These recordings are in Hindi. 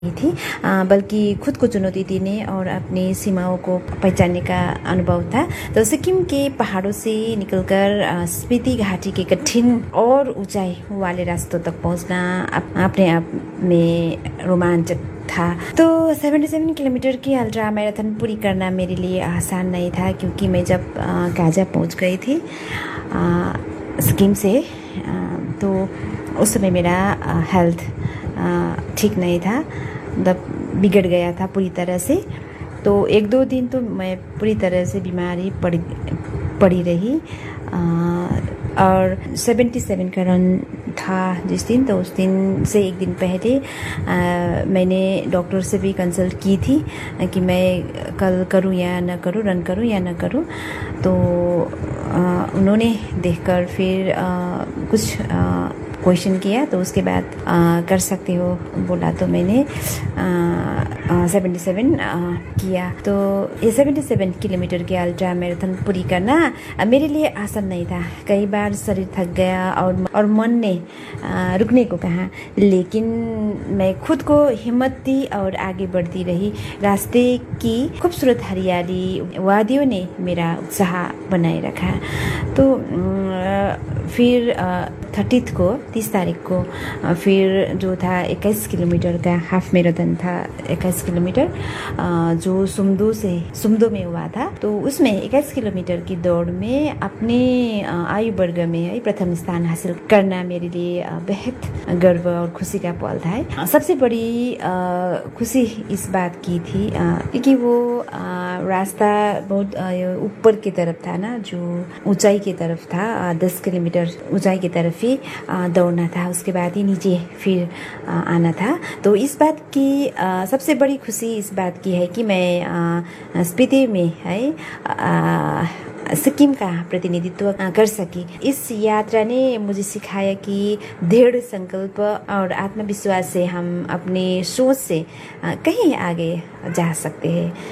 थी, बल्कि खुद को चुनौती देने और अपनी सीमाओं को पहचानने का अनुभव था। तो सिक्किम के पहाड़ों से निकलकर स्पीति घाटी के कठिन और ऊंचाई वाले रास्तों तक पहुंचना अपने आप में रोमांचक था। तो 77 किलोमीटर की अल्ट्रा मैराथन पूरी करना मेरे लिए आसान नहीं था, क्योंकि मैं जब काजा पहुंच गई थी सिक्किम से, तो उस समय मेरा हेल्थ ठीक नहीं था, मतलब बिगड़ गया था पूरी तरह से। तो 1-2 दिन तो मैं पूरी तरह से बीमारी पड़ी रही, और 77 का रन था जिस दिन, तो उस दिन से 1 दिन पहले मैंने डॉक्टर से भी कंसल्ट की थी कि मैं कल करूं या न करूं, रन करूं या न करूं। तो उन्होंने देखकर फिर कुछ क्वेश्चन किया, तो उसके बाद कर सकते हो बोला, तो मैंने 77 किया। तो ये 77 किलोमीटर के अल्ट्रा मैराथन पूरी करना मेरे लिए आसान नहीं था। कई बार शरीर थक गया और मन ने रुकने को कहा, लेकिन मैं खुद को हिम्मत दी और आगे बढ़ती रही। रास्ते की खूबसूरत हरियाली वादियों ने मेरा उत्साह बनाए रखा। तो फिर 30 तारीख को फिर जो था 21 किलोमीटर का हाफ मैराथन था, 21 किलोमीटर जो सुमदो में हुआ था। तो उसमें 21 किलोमीटर की दौड़ में अपने आयु वर्ग में प्रथम स्थान हासिल करना मेरे लिए बेहद गर्व और खुशी का पल था। सबसे बड़ी खुशी इस बात की थी क्योंकि वो रास्ता बहुत ऊपर की तरफ था ना, जो ऊंचाई की तरफ था, 10 किलोमीटर ऊंचाई की तरफ ही दौड़ना था, उसके बाद ही नीचे फिर आना था। तो इस बात की सबसे बड़ी खुशी इस बात की है कि मैं स्पीति में सिक्किम का प्रतिनिधित्व कर सकी। इस यात्रा ने मुझे सिखाया कि दृढ़ संकल्प और आत्मविश्वास से हम अपने सोच से कहीं आगे जा सकते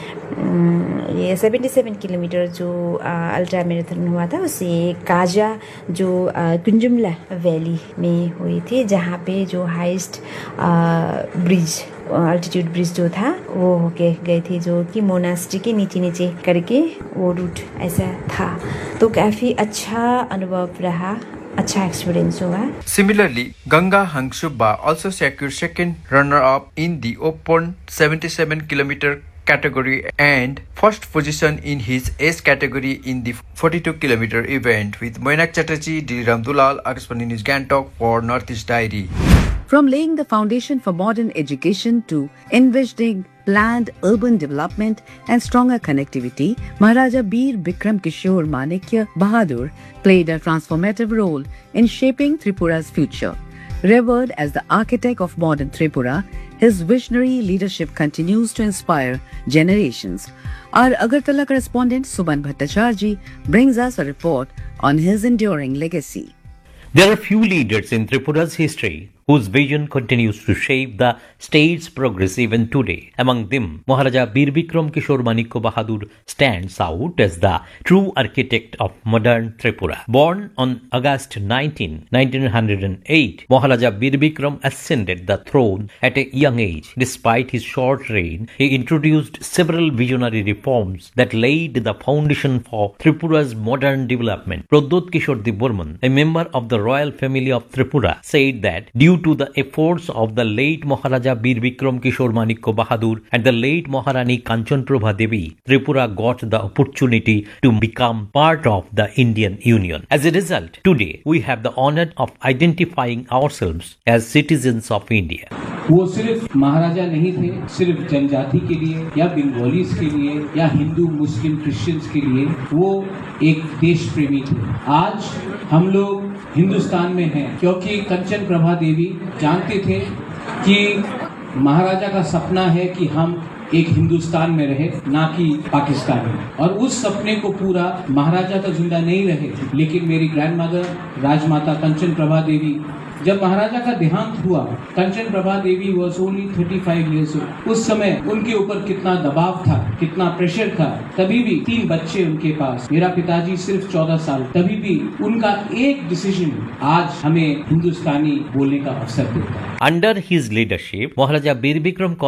हैं। ये 77 किलोमीटर जो अल्ट्रा मैराथन हुआ था, उसे काजा जो कुंजुमला वैली में हुई थी, जहाँ पे जो हाईएस्ट ब्रिज, अल्टीट्यूड ब्रिज जो था वो होके गई थी, जो कि मोनास्ट्री के नीचे करके वो रूट ऐसा था। तो काफी अच्छा अनुभव रहा, अच्छा एक्सपीरियंस हुआ। Similarly, Ganga Hangsubba also secured second runner-up in the open 77 kilometer category and first position in his S category in the 42 kilometer event, with Moinak Chatterjee, D. Ramdulal, Akashvani News Gangtok for Northeast Diary. From laying the foundation for modern education to envisioning planned urban development and stronger connectivity, Maharaja Bir Bikram Kishore Manikya Bahadur played a transformative role in shaping Tripura's future. Revered as the architect of modern Tripura, his visionary leadership continues to inspire generations. Our Agartala correspondent Suban Bhattacharjee brings us a report on his enduring legacy. There are few leaders in Tripura's history whose vision continues to shape the state's progress even today. Among them, Maharaja Bir Bikram Kishore Manikya Bahadur stands out as the true architect of modern Tripura. Born on August 19, 1908, Maharaja Bir Bikram ascended the throne at a young age. Despite his short reign, he introduced several visionary reforms that laid the foundation for Tripura's modern development. Pradot Kishore Deborman, a member of the royal family of Tripura, said that due to the efforts of the late Maharaja Bir Bikram Kishore Manikya Bahadur and the late Maharani Kanchan Prabha Devi, Tripura got the opportunity to become part of the Indian Union. As a result, today we have the honor of identifying ourselves as citizens of India. वो सिर्फ महाराजा नहीं थे, सिर्फ जनजाति के लिए या बंगालीज के लिए या हिंदू मुस्लिम क्रिश्चियंस के लिए, वो एक देश प्रेमी थे। आज हम लोग हिंदुस्तान में हैं क्योंकि कंचन प्रभा देवी जानते थे कि महाराजा का सपना है कि हम एक हिंदुस्तान में रहे, ना कि पाकिस्तान में। और उस सपने को पूरा महाराजा तो जिंदा नहीं रहे, लेकिन मेरी ग्रैंडमदर राजमाता कंचन प्रभा देवी जब महाराजा का देहांत हुआ, कंचन प्रभा देवी वॉज ओनली 35 years old। उस समय उनके ऊपर कितना दबाव था, कितना प्रेशर था। तभी भी 3 बच्चे उनके पास, मेरा पिताजी सिर्फ 14 साल, तभी भी उनका एक डिसीजन आज हमें हिंदुस्तानी बोलने का अवसर देता है। Under his leadership, Maharaja Bir Bikram